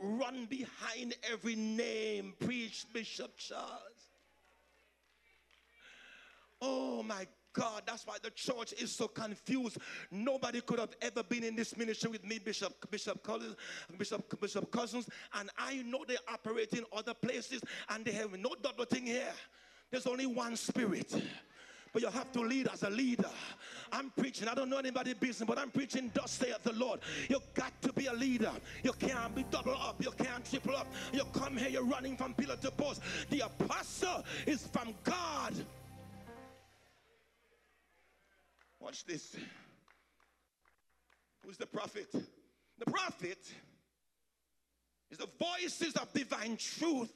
run behind every name. Preach, Bishop Charles. Oh my God, that's why the church is so confused. Nobody could have ever been in this ministry with me, Bishop Cousins, and I know they operate in other places and they have no double thing here. There's only one spirit. But you have to lead as a leader. I'm preaching, I don't know anybody's business, but I'm preaching, thus saith the Lord. You got to be a leader. You can't be double up, you can't triple up. You come here, you're running from pillar to post. The apostle is from God. Watch this. Who's the prophet? The prophet is the voices of divine truth.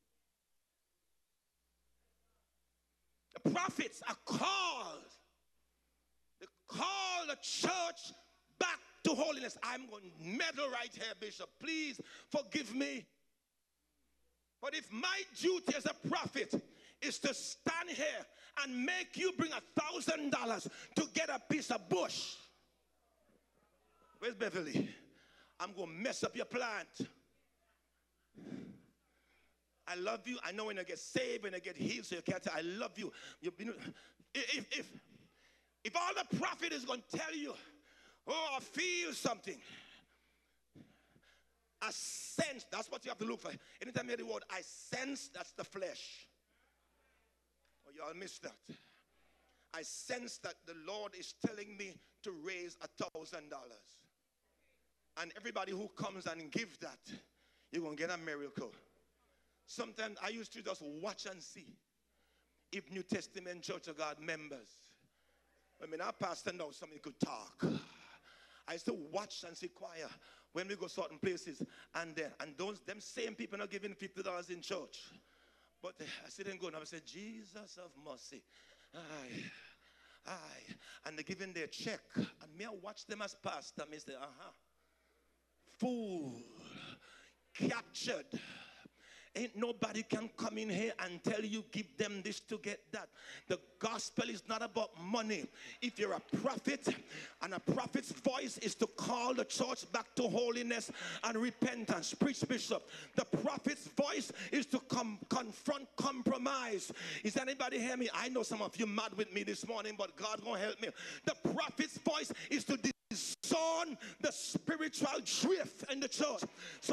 The prophets are called. They call the church back to holiness. I'm going to meddle right here, Bishop. Please forgive me. But if my duty as a prophet is to stand here and make you bring $1,000 to get a piece of bush, where's Beverly? I'm going to mess up your plant. I love you. I know when I get saved, when I get healed, so you can't tell I love you. If all the prophet is going to tell you, oh, I feel something, I sense, that's what you have to look for. Anytime you hear the word, I sense, that's the flesh. Oh, y'all missed that. I sense that the Lord is telling me to raise $1,000. And everybody who comes and gives that, you're going to get a miracle. Sometimes I used to just watch and see if New Testament Church of God members, I mean, our pastor knows somebody could talk. I used to watch and see choir when we go certain places, and them same people are giving $50 in church. But I see them go and I say, Jesus of mercy, aye. And they're giving their check, and me I watch them as pastor, me say, fool, captured. Ain't nobody can come in here and tell you give them this to get that. The gospel is not about money. If you're a prophet, and a prophet's voice is to call the church back to holiness and repentance. Preach, Bishop. The prophet's voice is to confront compromise. Is anybody hear me? I know some of you mad with me this morning, but God gonna help me. The prophet's voice is to discern the spiritual drift in the church. So